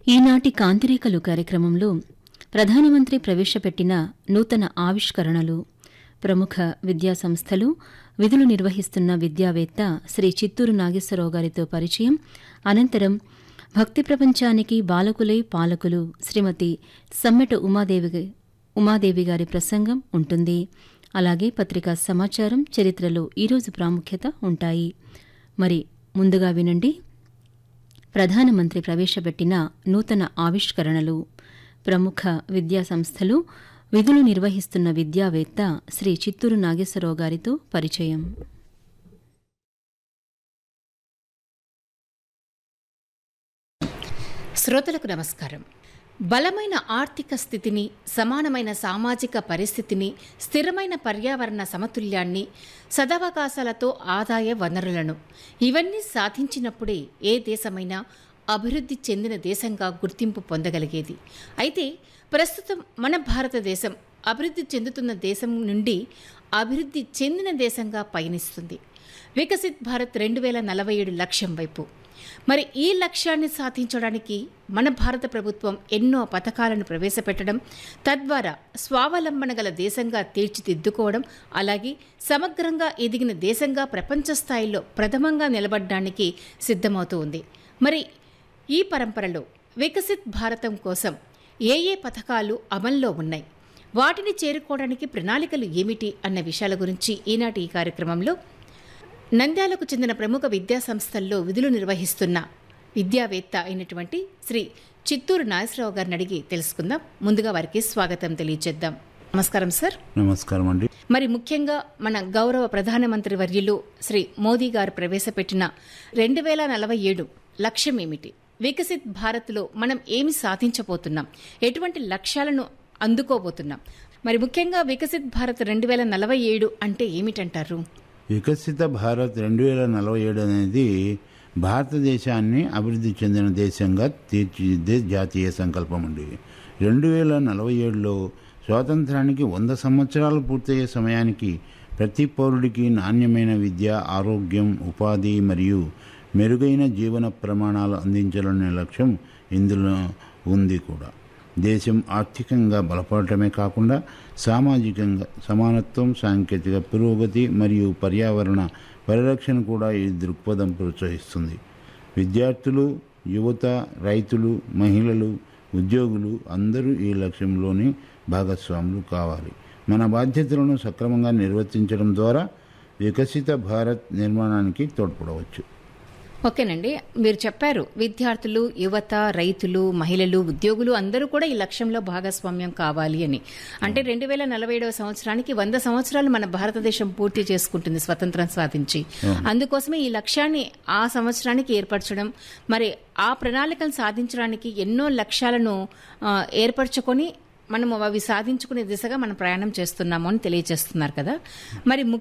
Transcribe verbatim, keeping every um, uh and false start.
ఈనాటి కాంతిరేఖలు కార్యక్రమంలో ప్రధానమంత్రి ప్రవేశపెట్టిన నూతన ఆవిష్కరణలు, ప్రముఖ విద్యాసంస్థలు, విధులు నిర్వహిస్తున్న విద్యావేత్త శ్రీ చిత్తూరు నాగేశ్వరరావు గారితో పరిచయం, అనంతరం భక్తి ప్రపంచానికి బాలకులై పాలకులు శ్రీమతి సమ్మెట ఉమాదేవి ఉమాదేవి గారి ప్రసంగం ఉంటుంది. అలాగే పత్రికా సమాచారం, చరిత్రలో ఈరోజు ప్రాముఖ్యత ఉంటాయి. మరి ముందుగా వినండి ప్రధానమంత్రి ప్రవేశపెట్టిన నూతన ఆవిష్కరణలు, ప్రముఖ విద్యాసంస్థలు, విధులు నిర్వహిస్తున్న విద్యావేత్త శ్రీ చిత్తూరు నాగేశ్వరరావు గారితో పరిచయం. శ్రోతలకు నమస్కారం. బలమైన ఆర్థిక స్థితిని, సమానమైన సామాజిక పరిస్థితిని, స్థిరమైన పర్యావరణ సమతుల్యాన్ని, సదవకాశాలతో ఆదాయ వనరులను ఇవన్నీ సాధించినప్పుడే ఏ దేశమైనా అభివృద్ధి చెందిన దేశంగా గుర్తింపు పొందగలిగేది. అయితే ప్రస్తుతం మన భారతదేశం అభివృద్ధి చెందుతున్న దేశం నుండి అభివృద్ధి చెందిన దేశంగా పయనిస్తుంది. వికసిత్ భారత్ రెండు వేల నలభై ఏడు లక్ష్యం వైపు. మరి ఈ లక్ష్యాన్ని సాధించడానికి మన భారత ప్రభుత్వం ఎన్నో పథకాలను ప్రవేశపెట్టడం, తద్వారా స్వావలంబన గల దేశంగా తీర్చిదిద్దుకోవడం, అలాగే సమగ్రంగా ఎదిగిన దేశంగా ప్రపంచ స్థాయిలో ప్రథమంగా నిలబడడానికి సిద్ధమవుతూ ఉంది. మరి ఈ పరంపరలో వికసిత్ భారతం కోసం ఏ ఏ పథకాలు అమల్లో ఉన్నాయి, వాటిని చేరుకోవడానికి ప్రణాళికలు ఏమిటి అన్న విషయాల గురించి ఈనాటి ఈ కార్యక్రమంలో నంద్యాలకు చెందిన ప్రముఖ విద్యాసంస్థల్లో విధులు నిర్వహిస్తున్న విద్యావేత్త అయినటువంటి శ్రీ చిత్తూరు నాగేశ్వరరావు గారిని అడిగి తెలుసుకుందాం. ముందుగా వారికి స్వాగతం తెలియజేద్దాం. నమస్కారం సార్. నమస్కారం అండి. మరి ముఖ్యంగా మన గౌరవ ప్రధానమంత్రి వర్యులు శ్రీ మోదీ గారు ప్రవేశపెట్టిన రెండు వేల నలభై ఏడు లక్ష్యం ఏమిటి? వికసిత్ భారత్లో మనం ఏమి సాధించబోతున్నాం, ఎటువంటి లక్ష్యాలను అందుకోబోతున్నాం? మరి ముఖ్యంగా వికసిత్ భారత్ రెండు వేల నలభై ఏడు అంటే ఏమిటంటారు? వికసిత భారత్ రెండు వేల నలభై ఏడు అనేది భారతదేశాన్ని అభివృద్ధి చెందిన దేశంగా తీర్చిదిద్దే జాతీయ సంకల్పం అండి. రెండు వేల నలభై ఏడులో స్వాతంత్రానికి వంద సంవత్సరాలు పూర్తయ్యే సమయానికి ప్రతి పౌరుడికి నాణ్యమైన విద్య, ఆరోగ్యం, ఉపాధి మరియు మెరుగైన జీవన ప్రమాణాలు అందించాలనే లక్ష్యం ఇందులో ఉంది కూడా. దేశం ఆర్థికంగా బలపడటమే కాకుండా సామాజికంగా సమానత్వం, సాంకేతిక పురోగతి మరియు పర్యావరణ పరిరక్షణ కూడా ఈ దృక్పథం ప్రోత్సహిస్తుంది. విద్యార్థులు, యువత, రైతులు, మహిళలు, ఉద్యోగులు అందరూ ఈ లక్ష్యంలోని భాగస్వాములు కావాలి. మన బాధ్యతలను సక్రమంగా నిర్వర్తించడం ద్వారా వికసిత భారత్ నిర్మాణానికి తోడ్పడవచ్చు. ఓకేనండి, మీరు చెప్పారు విద్యార్థులు, యువత, రైతులు, మహిళలు, ఉద్యోగులు అందరూ కూడా ఈ లక్ష్యంలో భాగస్వామ్యం కావాలి అని. అంటే రెండు వేల నలభై ఏడవ సంవత్సరానికి వంద సంవత్సరాలు మన భారతదేశం పూర్తి చేసుకుంటుంది స్వతంత్రం సాధించి. అందుకోసమే ఈ లక్ష్యాన్ని ఆ సంవత్సరానికి ఏర్పరచడం, మరి ఆ ప్రణాళికను సాధించడానికి ఎన్నో లక్ష్యాలను ఏర్పరచుకొని మనము అవి సాధించుకునే దిశగా మనం ప్రయాణం చేస్తున్నాము అని తెలియజేస్తున్నారు కదా. మరి